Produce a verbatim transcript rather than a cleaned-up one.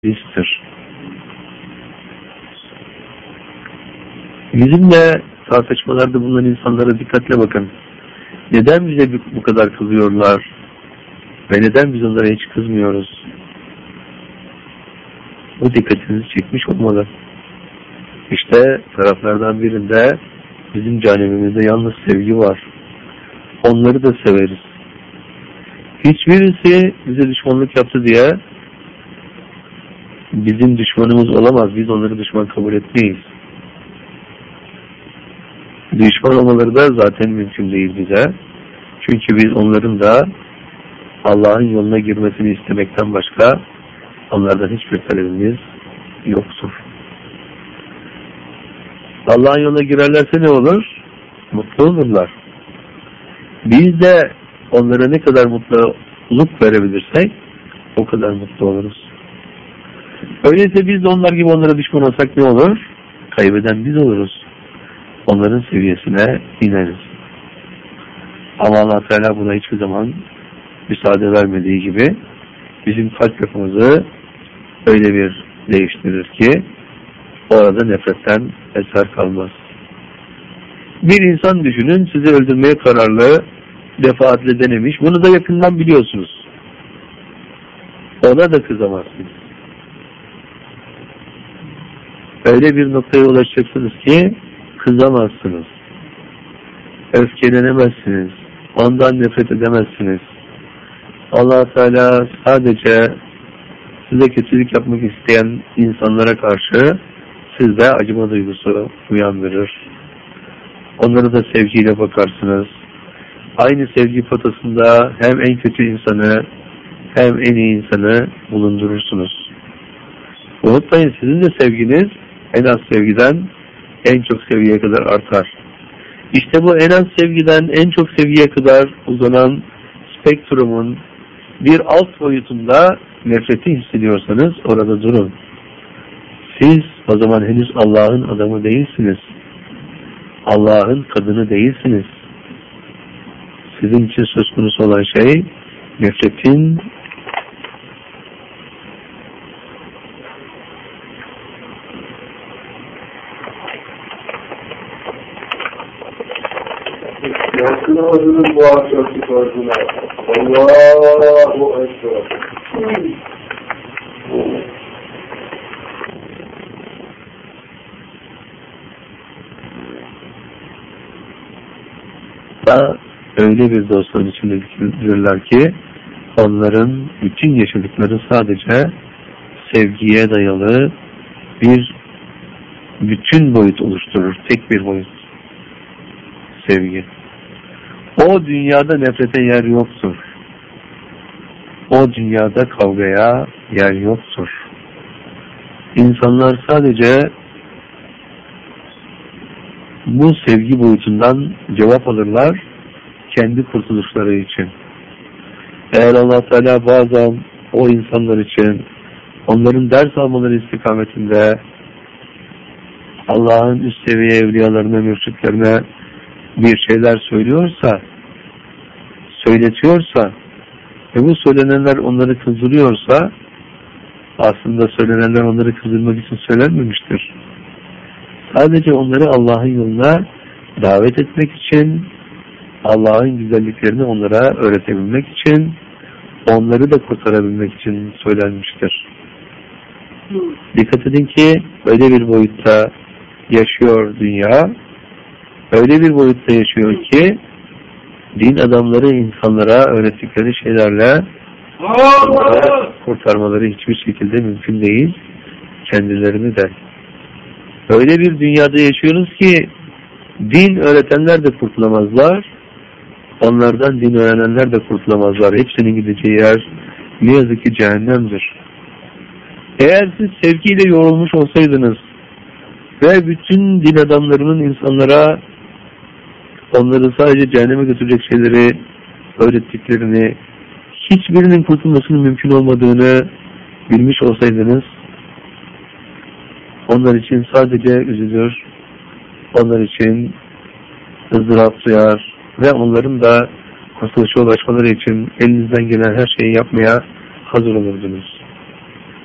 risktir. Bizimle tartışmalarda bulunan insanlara dikkatle bakın. Neden bize bu kadar kızıyorlar? Ve neden biz onlara hiç kızmıyoruz? Bu dikkatinizi çekmiş olmalı. İşte taraflardan birinde bizim canemimizde yalnız sevgi var. Onları da severiz. Hiçbirisi bize düşmanlık yaptı diye bizim düşmanımız olamaz. Biz onları düşman kabul etmeyiz. Düşman olmaları da zaten mümkün değil bize. Çünkü biz onların da Allah'ın yoluna girmesini istemekten başka onlardan hiçbir talebimiz yoktur. Allah'ın yoluna girerlerse ne olur? Mutlu olurlar. Biz de onlara ne kadar mutluluk verebilirsek o kadar mutlu oluruz. Öyleyse biz de onlar gibi onlara düşman olsak ne olur? Kaybeden biz oluruz. Onların seviyesine ineriz. Ama Allah Teala buna hiçbir zaman müsaade vermediği gibi bizim kalp yapımızı öyle bir değiştirir ki orada nefretten eser kalmaz. Bir insan düşünün, sizi öldürmeye kararlı, defaatle denemiş. Bunu da yakından biliyorsunuz. Ona da kızamazsınız. Öyle bir noktaya ulaşacaksınız ki kızamazsınız. Öfkelenemezsiniz. Ondan nefret edemezsiniz. Allah Teala sadece size kötülük yapmak isteyen insanlara karşı sizde acıma duygusu uyandırır. Onlara da sevgiyle bakarsınız. Aynı sevgi potasında hem en kötü insanı hem en iyi insanı bulundurursunuz. Unutmayın, sizin de sevginiz en az sevgiden en çok sevgiye kadar artar. İşte bu en az sevgiden en çok sevgiye kadar uzanan spektrumun bir alt boyutunda nefreti hissediyorsanız orada durun. Siz o zaman henüz Allah'ın adamı değilsiniz. Allah'ın kadını değilsiniz. Sizin için söz konusu olan şey nefretin Yankın ağzının bu akşamki tarzına Allahu Ekber. da öyle bir dostların içindedirler ki onların bütün yaşadıkları sadece sevgiye dayalı bir bütün boyut oluşturur. Tek bir boyut. Sevgi. O dünyada nefrete yer yoktur. O dünyada kavgaya yer yoktur. İnsanlar sadece bu sevgi boyutundan cevap alırlar kendi kurtuluşları için. Eğer Allah Teala bazen o insanlar için onların ders almaları istikametinde Allah'ın üst seviye evliyalarına, mürşitlerine bir şeyler söylüyorsa, söyletiyorsa ve bu söylenenler onları kızdırıyorsa aslında söylenenler onları kızdırmak için söylenmemiştir. Sadece onları Allah'ın yoluna davet etmek için, Allah'ın güzelliklerini onlara öğretebilmek için, onları da kurtarabilmek için söylenmiştir. Dikkat edin ki öyle bir boyutta yaşıyor dünya, öyle bir boyutta yaşıyor ki din adamları insanlara öğrettikleri şeylerle onlara kurtarmaları hiçbir şekilde mümkün değil, kendilerini de. Öyle bir dünyada yaşıyoruz ki din öğretenler de kurtulamazlar, onlardan din öğrenenler de kurtulamazlar. Hepsinin gideceği yer ne yazık ki cehennemdir. Eğer siz sevgiyle yorulmuş olsaydınız ve bütün din adamlarının insanlara onları sadece cehenneme götürecek şeyleri öğrettiklerini, hiçbirinin kurtulmasının mümkün olmadığını bilmiş olsaydınız, onlar için sadece üzülür, onlar için ızdırap duyar ve onların da kurtuluşa ulaşmaları için elinizden gelen her şeyi yapmaya hazır olurdunuz.